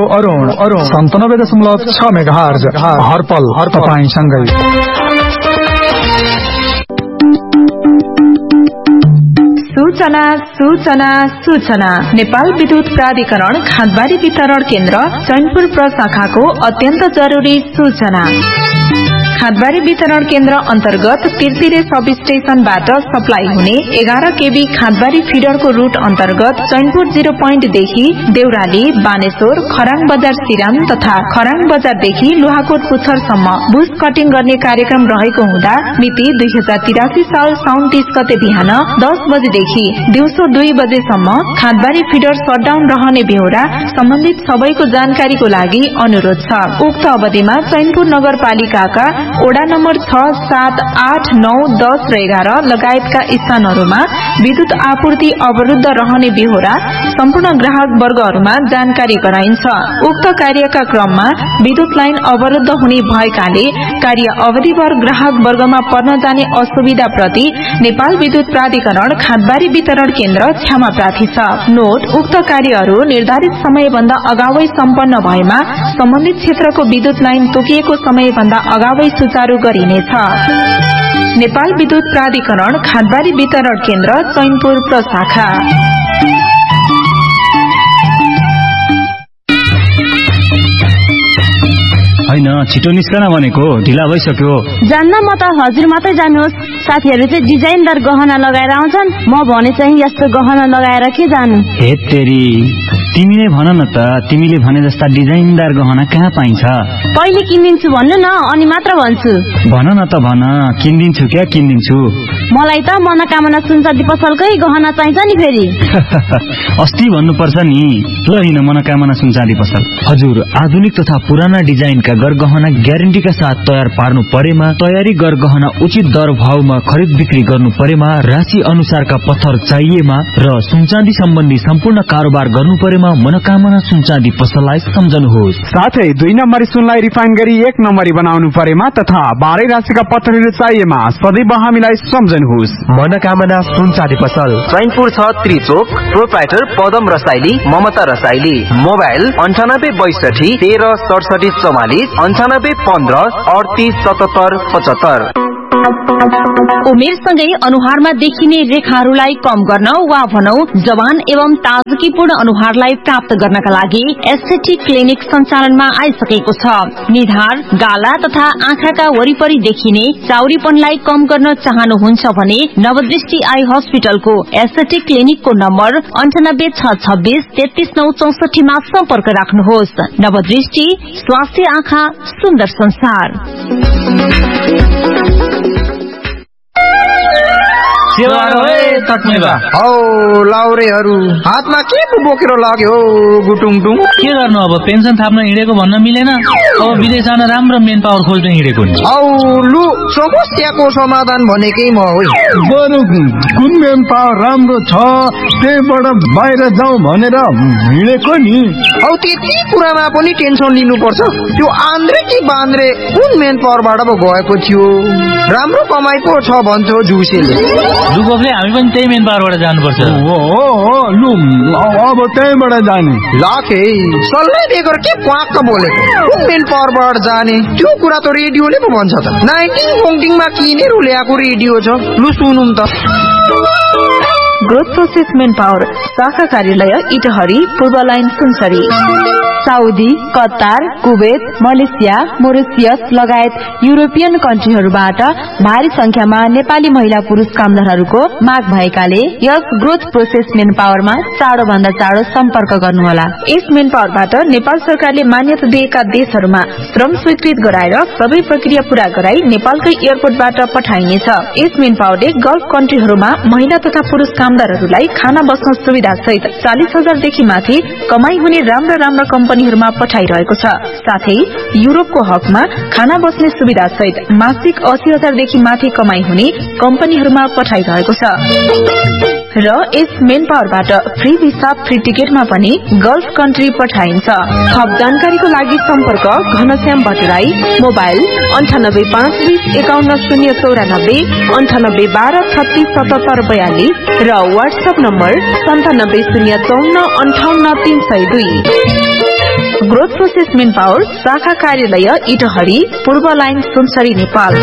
Arun 97.6 megahertz हरपल तपाईंसँगै। सूचना सूचना सूचना। नेपाल विद्युत प्राधिकरण खादबारी वितरण केन्द्र चैनपुर प्रशाखाको अत्यन्त जरुरी सूचना। खादबारी वितरण केन्द्र अन्तर्गत तिर्तिरे सब स्टेशनबाट सप्लाई हुने 11 केबी खादबारी फिडरको रूट अन्तर्गत चैनपुर 0 पोइन्टदेखि देउराली, बानेश्वर, खराङ बजार सिराम तथा खराङ बजारदेखि लोहाकोट पुच्छरसम्म बुश कटिङ गर्ने कार्यक्रम रहेको हुँदा मिति 2083 साल साउन 30 गते बिहान 10 बजेदेखि दिउँसो 2 बजेसम्म खादबारी फिडर शटडाउन रहने बेहोरा सम्बन्धित सबैको जानकारीको लागि अनुरोध छ। उक्त अवधिमा चैनपुर नगरपालिकाका ओडा नम्बर 6, 7, 8, 9, 10 र 11 लगायतका स्थानहरूमा विद्युत आपूर्ति अवरुद्ध रहने बेहोरा सम्पूर्ण ग्राहक वर्गहरूमा जानकारी गराइन्छ। उक्त कार्यका क्रममा विद्युत लाइन अवरुद्ध हुने भएकाले कार्य अवधिभर ग्राहक वर्गमा पर्न जाने असुविधा प्रति नेपाल विद्युत प्राधिकरण खादबारी वितरण केन्द्र क्षमा प्रार्थी छ। नोट, उक्त कार्यहरू निर्धारित समयभन्दा अगावै सम्पन्न भएमा सम्बन्धित क्षेत्रको विद्युत लाइन तोकिएको समयभन्दा अगावै सुचारू गरिनेछ। नेपाल विद्युत प्राधिकरण खादबारी वितरण केन्द्र चैनपुर प्रशाखा। हैन छिटो निस्कन भनेको, ढिला भइसक्यो। जान्न म त हजुर मात्रै जानुहोस्। साथीहरू चाहिँ डिजाइनदार गहना लगाएर आउँछन्, म भने चाहिँ यस्तो गहना लगाएर के जानु। हे तेरी, तिमी नै भन न त, तिमीले भने जस्ता डिजाइनदार गहना कहाँ पाइन्छ? पहिले किनिदिन्छु भन्नु न, अनि मात्र भन्छु। भन न त भन, किनिदिन्छु क्या किनिदिन्छु। मलाई त मनोकामना सुनचाँदी पसलकै गहना चाहिन्छ नि फेरि। अस्ति भन्नुपर्छ नि। ल हिँड मनोकामना सुनचाँदी पसल। हजुर, आधुनिक तथा पुराना डिजाइनका गरगहना ग्यारेन्टीका साथ तयार पार्नु परेमा, तयारी गरगहना उचित दर भावमा खरिद बिक्री गर्नु परेमा, राशि अनुसारका पत्थर चाहिएमा र सुनचाँदी सम्बन्धी सम्पूर्ण कारोबार गर्नु परेमा मनोकामना सुनचाँदी पसललाई सम्झनुहोस्। साथै 2 नम्बरी सुनलाई रिफाइन गरी 1 नम्बरी बनाउनु परेमा तथा 12 राशिका पत्थरहरू चाहिएमा सदैव हामीलाई सम्झनुहोस्। मनोकामना सुनचाँदी पसल, चैनपुर 6 त्रिचोक, प्रोप्राइटर पदम रसाइली, ममता रसाइली। मोबाइल 9862 13 67 44, 9815 38 77 75। उमेरसँगै अनुहारमा देखिने रेखाहरूलाई कम गर्न वा भनौं जवान एवं ताजगीपूर्ण अनुहारलाई प्राप्त गर्नका लागि एस्थेटिक क्लिनिक सञ्चालनमा आइसकेको छ। निधार, गाला तथा आँखाका वरिपरि देखिने चाउरीपनलाई कम गर्न चाहनुहुन्छ भने नवदृष्टि आई हस्पिटलको एस्थेटिक क्लिनिकको नम्बर 98 626 33 964 मा सम्पर्क राख्नुहोस्। नवदृष्टि, स्वास्थ्य आँखा, सुन्दर संसार। हौ लाउरेहरू हातमा के बोकेर लाग्यो गुटुङटुङ? के गर्नु अब, पेन्सन थाप्न हिँडेको भन्न मिलेन। अब विदेश जान राम्रो मेन पावर खोज्न हिँडेको नि। हौ लु, समस्याको समाधान भनेकै म हो। बरु कुन मेन पावर राम्रो छ त्यहीबाट बाहिर जाउँ भनेर हिँडेको नि। हौ त्यति कुरामा पनि टेन्सन लिनुपर्छ? त्यो आन्द्रे कि बान्द्रे कुन मेन पावरबाट पो गएको थियो? राम्रो कमाइ पो छ भन्छौ जुसेले। लुकोले हामी पनि त्यही मेन पावरबाट जानुपर्छ। लु अब त्यहीबाट जाने। लाखे सल्लाह बेगर के क्वाक्क बोलेको? कुन मेन पावरबाट जाने? त्यो कुरा त रेडियोले पो भन्छ त। 19 किनेर ल्याएको रेडियो छ। लु सुनौँ त। ग्रोथ प्रोसेस मेन पावर शाखा कार्यालय इटहरी, पूर्व line Sunsari. Saudi, Qatar, Kuwait, Malaysia, Mauritius लगायत युरोपियन कन्ट्रीहरूबाट भारी संख्यामा नेपाली महिला पुरुष कामदारहरूको माग भएकाले यस ग्रोथ प्रोसेस मेन पावरमा चाँडो भन्दा चाँडो सम्पर्क गर्नुहोला। यस मेन पावरबाट नेपाल सरकारले मान्यता दिएका देशहरूमा श्रम स्वीकृत गराएर सबै प्रक्रिया पूरा गराई नेपालकै एयरपोर्टबाट पठाइनेछ। यस मेन पावरले गल्फ कन्ट्रीहरूमा महिला तथा पुरुष कामदारहरूलाई खाना बस्न सुविधा सहित 40,000 देखि माथि कमाई हुने राम्रा राम्रा कम्पनीहरूमा पठाइरहेको छ। साथै युरोपको हकमा खाना बस्ने सुविधा सहित मासिक 80,000 देखि माथि कमाई हुने कम्पनीहरूमा पठाइरहेको छ। र यस मेन पावरबाट फ्री भिसा, फ्री टिकटमा पनि गल्फ कन्ट्री पठाइन्छ। थप जानकारीको लागि सम्पर्क घनश्याम भट्टराई, मोबाइल 98 520 51 094, 98 12 36 77 42 र WhatsApp number 97 054 58 302। Growth process main power शाखा कार्यालय इटहरी पूर्व लाइन सुनसरी नेपाल।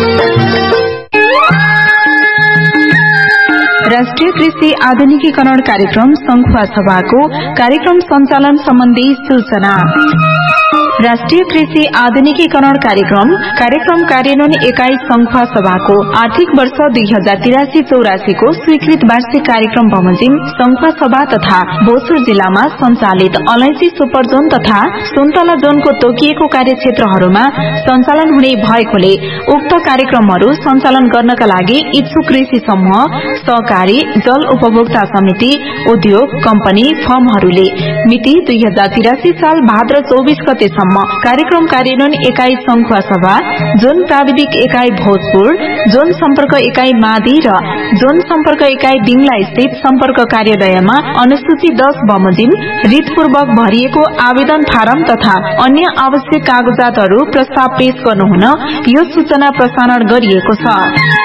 राष्ट्रिय कृषि आधुनिकीकरण कार्यक्रम संखुवा सभाको कार्यक्रम सञ्चालन सम्बन्धी सूचना। राष्ट्रिय कृषि आधुनिकीकरण कार्यक्रम कार्यान्वयन एकाई संखुवा सभाको आर्थिक वर्ष 2083-84 को स्वीकृत वार्षिक कार्यक्रम बमोजिम संखुवा सभा तथा भोजपुर जिल्लामा सञ्चालित अलैंची सुपर जोन तथा सुन्तला जोनको तोकिएको कार्यक्षेत्रहरूमा सञ्चालन हुने भएकोले उक्त कार्यक्रमहरू सञ्चालन गर्नका लागि इच्छुक कृषि समूह, सहकारी, जल उपभोक्ता समिति, उद्योग, कम्पनी, फर्महरूले मिति 2083 साल भाद्र 24 गतेसम्म कार्यक्रम कार्यान्वयन एकाई संखुवा सभा, जोन प्राविधिक एकाई भोजपुर, जोन सम्पर्क एकाई मादी र जोन सम्पर्क एकाई दिङला स्थित सम्पर्क कार्यालयमा अनुसूची 10 बमोजिम रीतपूर्वक भरिएको आवेदन फारम तथा अन्य आवश्यक कागजातहरू प्रस्ताव पेश गर्नुहुन यो सूचना प्रसारण गरिएको छ।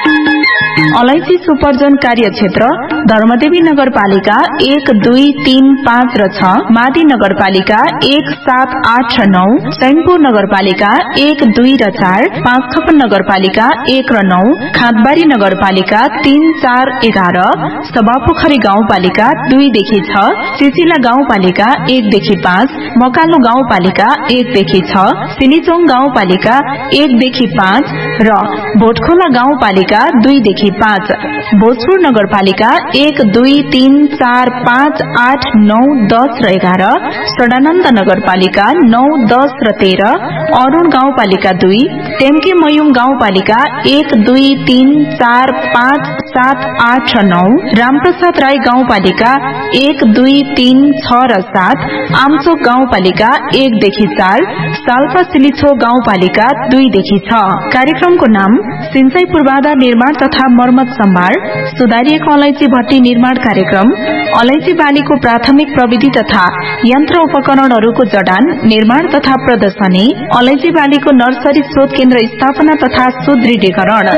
अलैंची सुपर जोन कार्यक्षेत्र धर्मदेवी नगरपालिका 1, 2, 3, 5 र 6, मादी नगरपालिका 1, 7, 8 र 9, चैनपुर नगरपालिका 1, 2 र 4, पाँचखपन नगरपालिका 1 र 9, खाँदबारी नगरपालिका 3, 4, 11, सभापोखरी गाउँपालिका 2 देखि 6, सिसिला गाउँपालिका 1 देखि 5, मकालो गाउँपालिका 1 देखि 6, सिलिचोङ गाउँपालिका 1 देखि 5 र भोटखोला गाउँपालिका 2 देखि 5, भोजपुर नगरपालिका 1, 2, 3, 4, 5, 8, 9, 10 र 11, सडानन्द नगरपालिका 9, 10 र 13, अरूण गाउँपालिका 2, टेम्के मयुङ गाउँपालिका 1, 2, 3, 4, 5, 7, 8 र 9, रामप्रसाद राई गाउँपालिका 1, 2, 3, 6 र 7, आमचोक गाउँपालिका 1 देखि 4, साल्पा सिलिछो गाउँपालिका 2 देखि 6। कार्यक्रमको नाम सिंचाई पूर्वाधार निर्माण तथा मर्मत सम्भार, सुधारिएको अलैंची भट्टी निर्माण कार्यक्रम, अलैंची बालीको प्राथमिक प्रविधि तथा यन्त्र उपकरणहरूको जडान, निर्माण तथा प्रदर्शनी, अलैंची बालीको नर्सरी शोध केन्द्र स्थापना तथा सुदृढीकरण।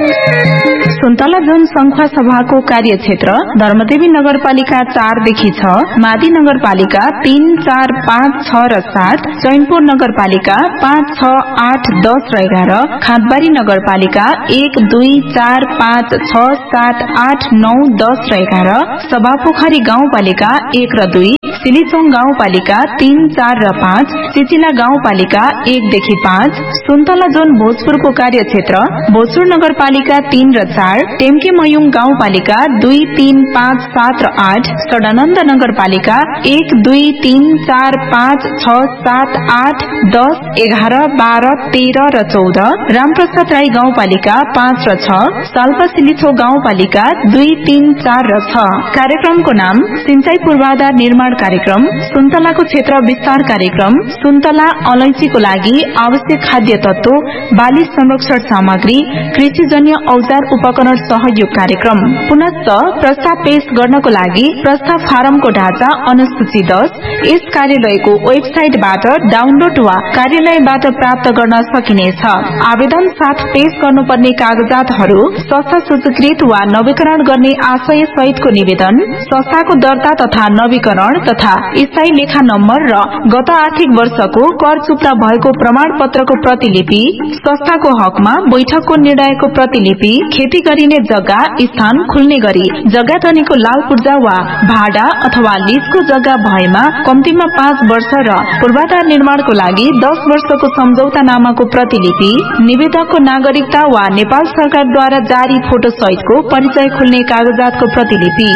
सुन्तला जोन संखुवा सभाको कार्यक्षेत्र धर्मदेवी नगरपालिका 4 देखि 6, मादी नगरपालिका 3, 4, 5, 6 र 7, चैनपुर नगरपालिका 5, 6, 8, 10 र 11, खाँदबारी नगरपालिका 1, 2, 4, 5, 6, 7, 8, 9, 10 र 11, सभापोखरी गाउँपालिका 1 र 2, सिलिचोङ गाउँपालिका 3, 4 र 5, सिचिला गाउँपालिका 1 देखि 5, सुन्तला जोन भोजपुरको कार्यक्षेत्र भोजपुर नगरपालिका 3 र 4, टेम्के मयुङ गाउँपालिका 2, 3, 5, 7 र 8, सडानन्द नगरपालिका 1, 2, 3, 4, 5, 6, 7, 8, 10, 11, 12, 13 र 14, रामप्रसाद राई गाउँपालिका 5 र 6, साल्पा सिलिछो गाउँपालिका 2, 3, 4 र 6। कार्यक्रमको नाम सिंचाई पूर्वाधार निर्माण कार्यक्रम, सुन्तलाको क्षेत्र विस्तार कार्यक्रम, सुन्तला अलैंचीको लागि आवश्यक खाद्य तत्व, बाली संरक्षण सामग्री, कृषिजन्य औजार उपकरण सहयोग कार्यक्रम। पुनश्च प्रस्ताव पेश गर्नको लागि प्रस्ताव फारमको ढाँचा अनुसूची 10 यस कार्यालयको वेबसाइटबाट डाउनलोड वा कार्यालयबाट प्राप्त गर्न सकिनेछ। आवेदन साथ पेश गर्नुपर्ने कागजातहरू संस्था सूचीकृत वा नवीकरण गर्ने आशय सहितको निवेदन, संस्थाको दर्ता तथा नवीकरण तथा स्थायी लेखा नम्बर र गत आर्थिक वर्षको कर चुक्ता भएको प्रमाण पत्रको प्रतिलिपि, संस्थाको हकमा बैठकको निर्णयको प्रतिलिपि, खेती गरिने जग्गा स्थान खुल्ने गरी जग्गा धनीको लाल पूर्जा वा भाडा अथवा लीजको जग्गा भएमा कम्तीमा 5 वर्ष र पूर्वाधार निर्माणको लागि 10 वर्षको सम्झौता नामाको प्रतिलिपि, निवेदकको नागरिकता वा नेपाल सरकारद्वारा जारी फोटो सहितको परिचय खुल्ने कागजातको प्रतिलिपि।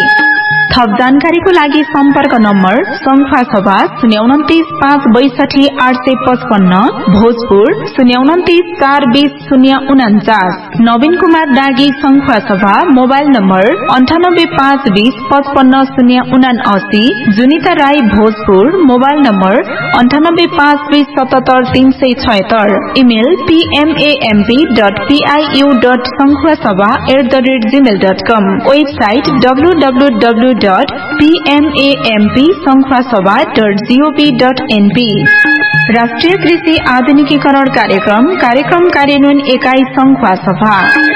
थप जानकारीको लागि सम्पर्क नम्बर संखुवा सभा 029 562 855, भोजपुर 029 420 049, नवीन कुमार डागी संखुवा सभा mobile number 98 520 55 079, जुनिता Rai Bhojpur mobile number 98 520 77 376, email pmamp.piu.sankhuvasabha@gmail.com, website www.pmampsankhuvasabha.gov.np। राष्ट्रिय कृषि आधुनिकीकरण कार्यक्रम कार्यान्वयन एकाई संखुवा सभा।